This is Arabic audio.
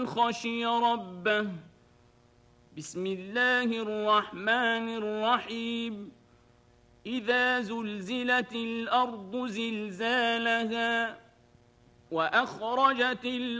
لمن خشي ربه. بسم الله الرحمن الرحيم. إذا زلزلت الأرض زلزالها وأخرجت